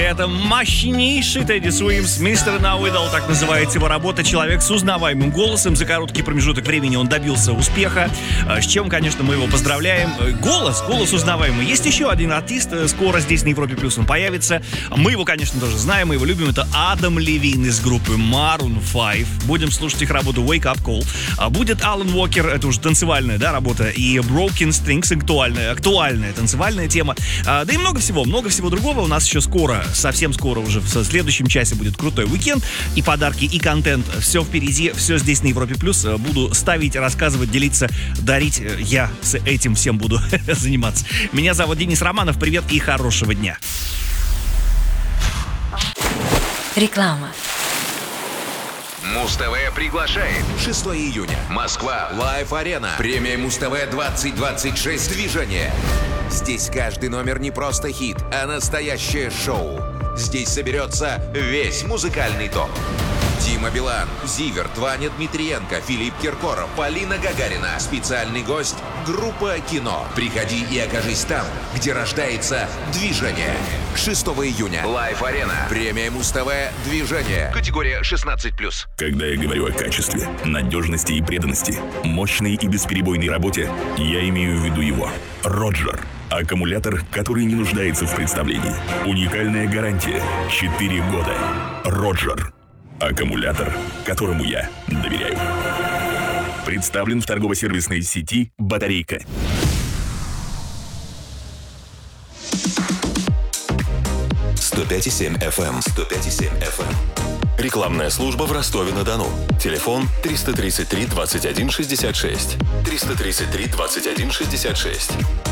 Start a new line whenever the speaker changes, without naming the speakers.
Это мощнейший Тедди Суимс, Mr. Now Idol, так называется его работа. Человек с узнаваемым голосом. За короткий промежуток времени он добился успеха, с чем, конечно, мы его поздравляем. Голос узнаваемый. Есть еще один артист, скоро здесь на Европе Плюс он появится. Мы его, конечно, тоже знаем, мы его любим. Это Адам Левин из группы Maroon 5. Будем слушать их работу Wake Up Call. Будет Алан Уокер, это уже танцевальная, да, работа. И Broken Strings, актуальная танцевальная тема. Да и много всего другого. У нас еще скоро, совсем скоро уже в следующем часе будет крутой уикенд. И подарки, и контент. Все впереди, все здесь на Европе Плюс. Буду ставить, рассказывать, делиться, дарить. Я с этим всем буду заниматься. Меня зовут Денис Романов. Привет и хорошего дня.
Реклама.
Муз-ТВ приглашает. 6 июня. Москва. Лайв-арена. Премия Муз-ТВ 2026. Движение. Здесь каждый номер не просто хит, а настоящее шоу. Здесь соберется весь музыкальный топ. Дима Билан, Зиверт, Ваня Дмитриенко, Филипп Киркоров, Полина Гагарина. Специальный гость — группа «Кино». Приходи и окажись там, где рождается движение. 6 июня. Лайв-арена. Премия Муз-ТВ «Движение». Категория 16+.
Когда я говорю о качестве, надежности и преданности, мощной и бесперебойной работе, я имею в виду его. Роджер. Аккумулятор, который не нуждается в представлении. Уникальная гарантия. 4 года. Роджер. Аккумулятор, которому я доверяю. Представлен в торгово-сервисной сети «Батарейка».
«105,7 FM». 105,7 FM. Рекламная служба в Ростове-на-Дону. Телефон 333 21 66. 333 21 66.